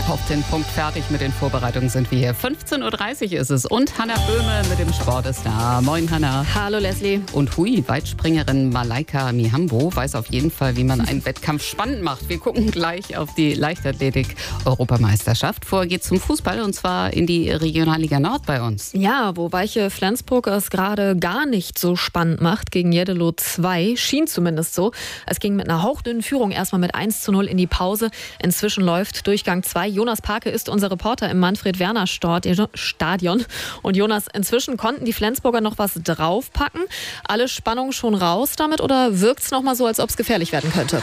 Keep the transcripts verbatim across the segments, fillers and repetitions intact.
Auf den Punkt fertig mit den Vorbereitungen sind wir hier. fünfzehn Uhr dreißig ist es und Hannah Böhme mit dem Sport ist da. Moin Hannah. Hallo Leslie. Und hui, Weitspringerin Malaika Mihambo weiß auf jeden Fall, wie man einen Wettkampf spannend macht. Wir gucken gleich auf die Leichtathletik-Europameisterschaft. Vorher geht's zum Fußball und zwar in die Regionalliga Nord bei uns. Ja, wo Weiche Flensburg es gerade gar nicht so spannend macht gegen Jeddelo zwei, schien zumindest so. Es ging mit einer hauchdünnen Führung erstmal mit eins zu null in die Pause. Inzwischen läuft Durchgang zwei. Jonas Parke ist unser Reporter im Manfred-Werner-Stadion. Und Jonas, inzwischen konnten die Flensburger noch was draufpacken. Alle Spannung schon raus damit oder wirkt es noch mal so, als ob es gefährlich werden könnte?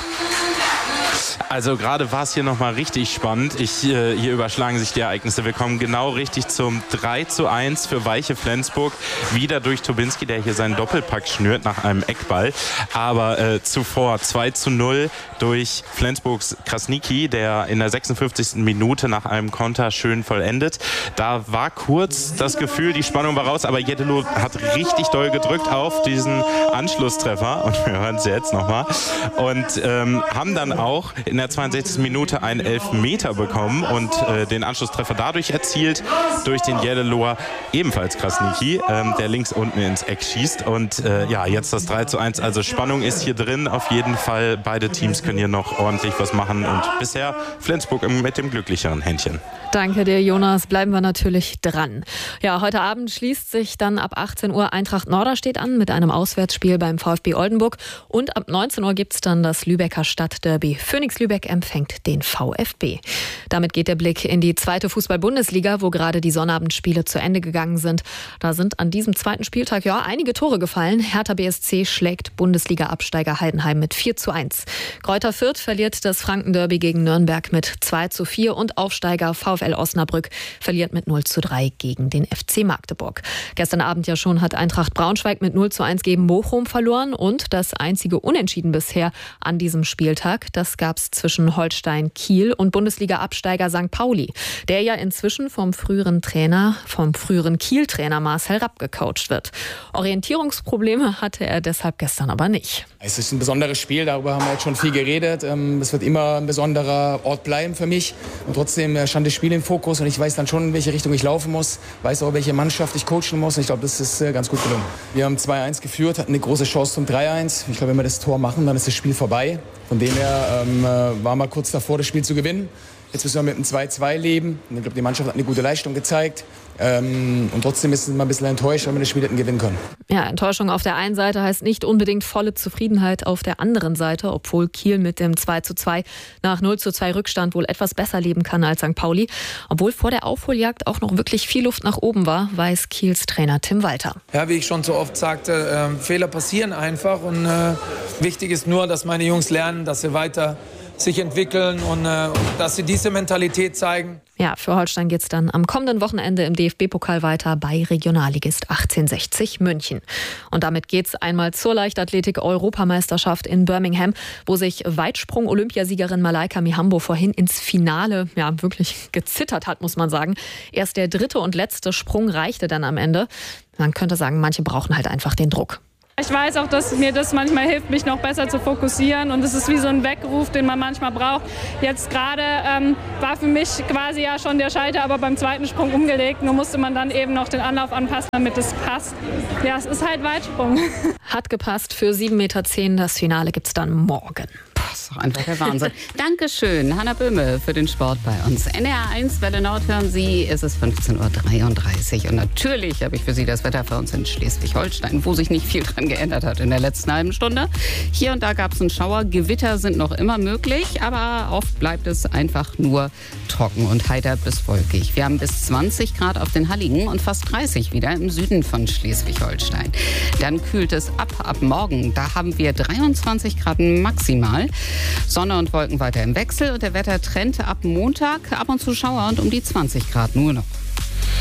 Also gerade war es hier nochmal richtig spannend. Ich, äh, hier überschlagen sich die Ereignisse. Wir kommen genau richtig zum drei zu eins für Weiche Flensburg. Wieder durch Tobinski, der hier seinen Doppelpack schnürt nach einem Eckball. Aber äh, zuvor zwei zu null durch Flensburgs Krasniki, der in der sechsundfünfzigsten Minute nach einem Konter schön vollendet. Da war kurz das Gefühl, die Spannung war raus, aber Jeddelo hat richtig doll gedrückt auf diesen Anschlusstreffer. Und wir hören es jetzt nochmal. Und ähm, haben dann auch in der zweiundsechzigsten Minute einen Elfmeter bekommen und äh, den Anschlusstreffer dadurch erzielt, durch den Jeddeloer, ebenfalls Krasniki, ähm, der links unten ins Eck schießt. Und äh, ja, jetzt das drei zu eins. Also Spannung ist hier drin auf jeden Fall. Beide Teams können hier noch ordentlich was machen und bisher Flensburg mit dem glücklicheren Händchen. Danke dir, Jonas. Bleiben wir natürlich dran. Ja, heute Abend schließt sich dann ab achtzehn Uhr Eintracht Norderstedt an mit einem Auswärtsspiel beim VfB Oldenburg. Und ab neunzehn Uhr gibt es dann das Lübecker Stadtderby. Phoenix Lübeck empfängt den VfB. Damit geht der Blick in die zweite Fußball-Bundesliga, wo gerade die Sonnabendspiele zu Ende gegangen sind. Da sind an diesem zweiten Spieltag ja einige Tore gefallen. Hertha B S C schlägt Bundesliga-Absteiger Heidenheim mit vier zu eins. Greuther Fürth verliert das Franken-Derby gegen Nürnberg mit zwei zu vier und Aufsteiger VfL Osnabrück verliert mit null zu drei gegen den F C Magdeburg. Gestern Abend ja schon hat Eintracht Braunschweig mit null zu eins gegen Bochum verloren und das einzige Unentschieden bisher an diesem Spieltag, das gab es zwischen Holstein Kiel und Bundesliga-Absteiger Sankt Pauli, der ja inzwischen vom früheren Trainer, vom früheren Kiel-Trainer Marcel Rapp gecoacht wird. Orientierungsprobleme hatte er deshalb gestern aber nicht. Es ist ein besonderes Spiel, darüber haben wir jetzt schon viel geredet. Es wird immer ein besonderer Ort bleiben für mich. Und trotzdem stand das Spiel im Fokus und ich weiß dann schon, in welche Richtung ich laufen muss, weiß auch, welche Mannschaft ich coachen muss. Und ich glaube, das ist ganz gut gelungen. Wir haben zwei eins geführt, hatten eine große Chance zum drei eins. Ich glaube, wenn wir das Tor machen, dann ist das Spiel vorbei. Von dem her ähm, waren wir kurz davor, das Spiel zu gewinnen. Jetzt müssen wir mit einem zwei zwei leben. Ich glaube, die Mannschaft hat eine gute Leistung gezeigt. Ähm, und trotzdem ist man ein bisschen enttäuscht, weil wir das Spiel hätten gewinnen können. Ja, Enttäuschung auf der einen Seite heißt nicht unbedingt volle Zufriedenheit auf der anderen Seite, obwohl Kiel mit dem zwei zu zwei nach null zu zwei Rückstand wohl etwas besser leben kann als Sankt Pauli. Obwohl vor der Aufholjagd auch noch wirklich viel Luft nach oben war, weiß Kiels Trainer Tim Walter. Ja, wie ich schon so oft sagte, äh, Fehler passieren einfach und äh, wichtig ist nur, dass meine Jungs lernen, dass sie weiter sich entwickeln und äh, dass sie diese Mentalität zeigen. Ja, für Holstein geht es dann am kommenden Wochenende im D F B-Pokal weiter bei Regionalligist achtzehnhundertsechzig München. Und damit geht es einmal zur Leichtathletik-Europameisterschaft in Birmingham, wo sich Weitsprung-Olympiasiegerin Malaika Mihambo vorhin ins Finale ja wirklich gezittert hat, muss man sagen. Erst der dritte und letzte Sprung reichte dann am Ende. Man könnte sagen, manche brauchen halt einfach den Druck. Ich weiß auch, dass mir das manchmal hilft, mich noch besser zu fokussieren und es ist wie so ein Weckruf, den man manchmal braucht. Jetzt gerade ähm, war für mich quasi ja schon der Schalter, aber beim zweiten Sprung umgelegt. Nur musste man dann eben noch den Anlauf anpassen, damit es passt. Ja, es ist halt Weitsprung. Hat gepasst für sieben Meter zehn. Das Finale gibt's dann morgen. Das ist doch einfach der Wahnsinn. Dankeschön, Hannah Böhme, für den Sport bei uns. N R eins, Welle Nord hören Sie, es ist fünfzehn Uhr dreiunddreißig. Und natürlich habe ich für Sie das Wetter für uns in Schleswig-Holstein, wo sich nicht viel dran geändert hat in der letzten halben Stunde. Hier und da gab es einen Schauer. Gewitter sind noch immer möglich, aber oft bleibt es einfach nur trocken und heiter bis wolkig. Wir haben bis zwanzig Grad auf den Halligen und fast dreißig wieder im Süden von Schleswig-Holstein. Dann kühlt es ab ab morgen. Da haben wir dreiundzwanzig Grad maximal. Sonne und Wolken weiter im Wechsel und der Wettertrend ab Montag ab und zu Schauer und um die zwanzig Grad nur noch.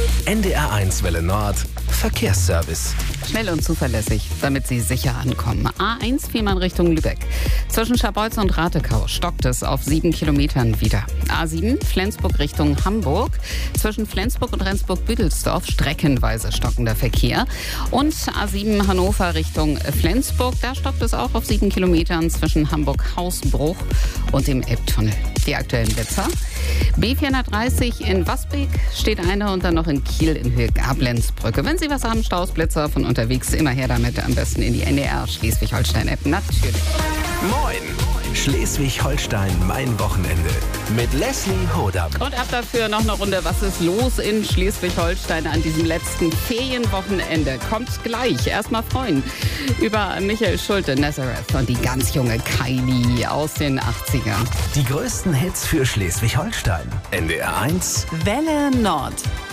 N D R eins Welle Nord Verkehrsservice. Schnell und zuverlässig, damit Sie sicher ankommen. A eins Fehmarn Richtung Lübeck. Zwischen Scharbeutz und Ratekau stockt es auf sieben Kilometern wieder. A sieben Flensburg Richtung Hamburg. Zwischen Flensburg und Rendsburg-Büdelsdorf streckenweise stockender Verkehr. Und A sieben Hannover Richtung Flensburg. Da stockt es auch auf sieben Kilometern zwischen Hamburg-Hausbruch und dem Elbtunnel. Die aktuellen Blitzer. B vierhundertdreißig in Wasbeck steht einer und dann noch in Kiel in Höhe Gablenzbrücke. Wenn Sie was haben, Stausblitzer von unterwegs, immer her damit, am besten in die N D R Schleswig-Holstein-App natürlich. Moin! Schleswig-Holstein, mein Wochenende. Mit Leslie Hodab. Und ab dafür noch eine Runde. Was ist los in Schleswig-Holstein an diesem letzten Ferienwochenende? Kommt gleich. Erstmal freuen über Michael Schulte, Nazareth und die ganz junge Kylie aus den achtzigern. Die größten Hits für Schleswig-Holstein. N D R eins Welle Nord.